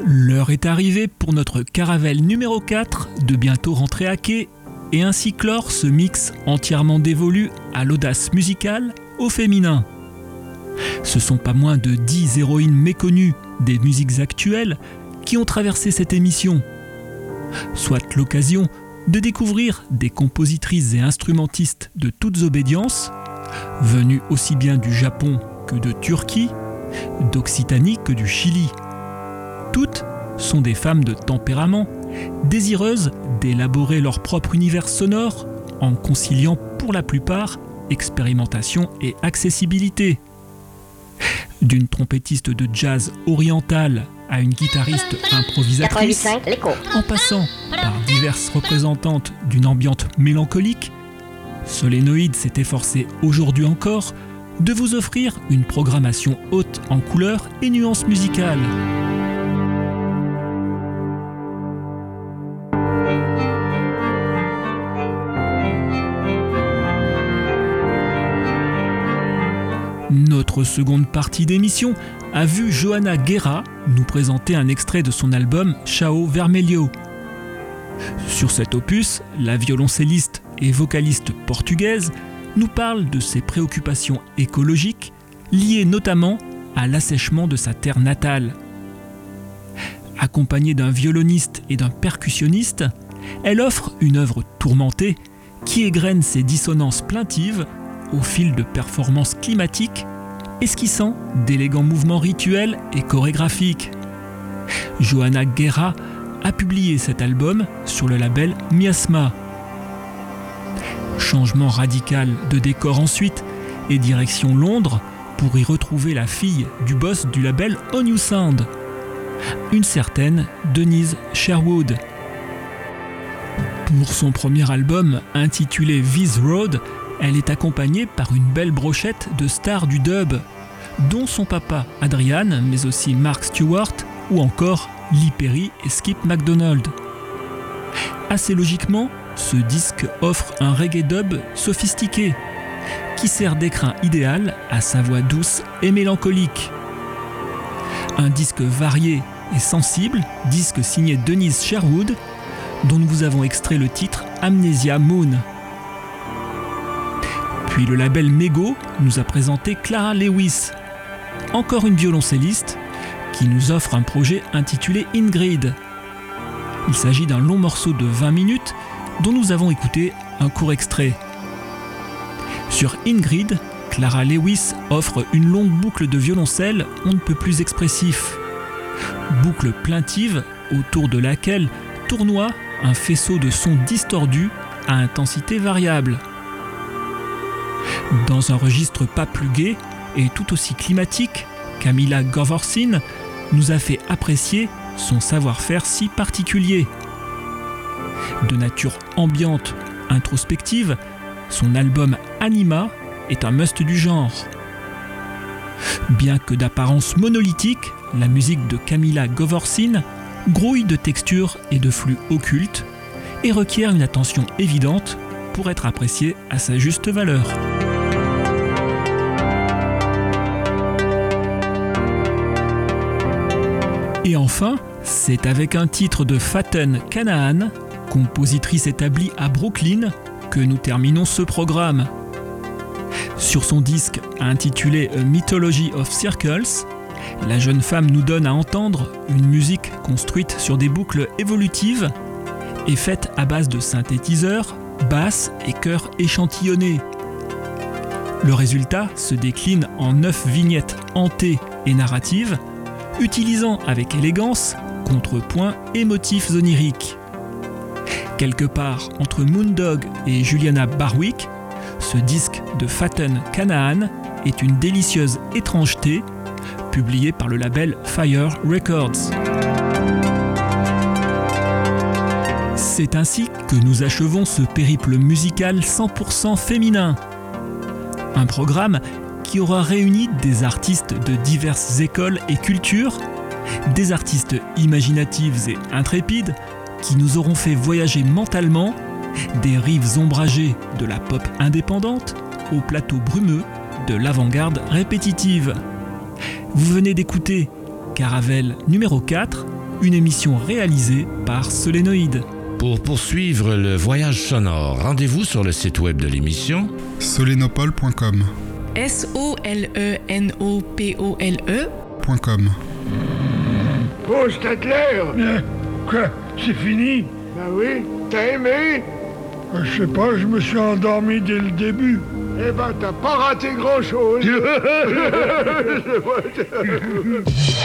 L'heure est arrivée pour notre caravelle numéro 4 de bientôt rentrer à quai et ainsi clore ce mix entièrement dévolu à l'audace musicale au féminin. Ce sont pas moins de 10 héroïnes méconnues des musiques actuelles qui ont traversé cette émission. Soit l'occasion de découvrir des compositrices et instrumentistes de toutes obédiences, venues aussi bien du Japon que de Turquie, d'Occitanie que du Chili. Toutes sont des femmes de tempérament, désireuses d'élaborer leur propre univers sonore en conciliant pour la plupart expérimentation et accessibilité. D'une trompettiste de jazz oriental à une guitariste improvisatrice, en passant par diverses représentantes d'une ambiance mélancolique, Solénoïde s'est efforcé aujourd'hui encore de vous offrir une programmation haute en couleurs et nuances musicales. Notre seconde partie d'émission a vu Johanna Guerra nous présenter un extrait de son album Chao Vermelho. Sur cet opus, la violoncelliste et vocaliste portugaise nous parle de ses préoccupations écologiques liées notamment à l'assèchement de sa terre natale. Accompagnée d'un violoniste et d'un percussionniste, elle offre une œuvre tourmentée qui égrène ses dissonances plaintives au fil de performances climatiques, esquissant d'élégants mouvements rituels et chorégraphiques. Johanna Guerra a publié cet album sur le label Miasma. Changement radical de décor ensuite et direction Londres pour y retrouver la fille du boss du label On New Sound, une certaine Denise Sherwood. Pour son premier album intitulé This Road, elle est accompagnée par une belle brochette de stars du dub, dont son papa Adrian, mais aussi Mark Stewart ou encore Lee Perry et Skip McDonald. Assez logiquement, ce disque offre un reggae dub sophistiqué, qui sert d'écrin idéal à sa voix douce et mélancolique. Un disque varié et sensible, disque signé Denise Sherwood, dont nous vous avons extrait le titre Amnesia Moon. Puis le label Mego nous a présenté Clara Lewis, encore une violoncelliste, qui nous offre un projet intitulé Ingrid. Il s'agit d'un long morceau de 20 minutes dont nous avons écouté un court extrait. Sur Ingrid, Clara Lewis offre une longue boucle de violoncelle on ne peut plus expressif. Boucle plaintive autour de laquelle tournoie un faisceau de sons distordus à intensité variable. Dans un registre pas plus gai et tout aussi climatique, Camila Govorsin nous a fait apprécier son savoir-faire si particulier. De nature ambiante, introspective, son album Anima est un must du genre. Bien que d'apparence monolithique, la musique de Camila Govorsin grouille de textures et de flux occultes et requiert une attention évidente pour être appréciée à sa juste valeur. Et enfin, c'est avec un titre de Faten Canaan, compositrice établie à Brooklyn, que nous terminons ce programme. Sur son disque intitulé A Mythology of Circles, la jeune femme nous donne à entendre une musique construite sur des boucles évolutives et faite à base de synthétiseurs, basses et chœurs échantillonnés. Le résultat se décline en 9 vignettes hantées et narratives, utilisant avec élégance contrepoint et motifs oniriques. Quelque part entre Moondog et Juliana Barwick, ce disque de Faten Canaan est une délicieuse étrangeté, publié par le label Fire Records. C'est ainsi que nous achevons ce périple musical 100% féminin. Un programme qui aura réuni des artistes de diverses écoles et cultures, des artistes imaginatives et intrépides qui nous auront fait voyager mentalement des rives ombragées de la pop indépendante au plateau brumeux de l'avant-garde répétitive. Vous venez d'écouter Caravelle numéro 4 une émission réalisée par Solénoïde. Pour poursuivre le voyage sonore, rendez-vous sur le site web de l'émission solenopole.com. SOLENOPOLE.com. Oh, c'était clair. Quoi? C'est fini? Ben oui, t'as aimé? Je sais pas, je me suis endormi dès le début. Eh ben, t'as pas raté grand-chose.